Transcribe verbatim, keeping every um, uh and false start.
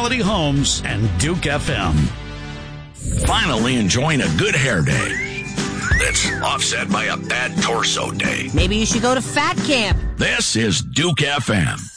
Quality Homes and Duke F M. Finally enjoying a good hair day that's offset by a bad torso day. Maybe you should go to fat camp. This is Duke F M.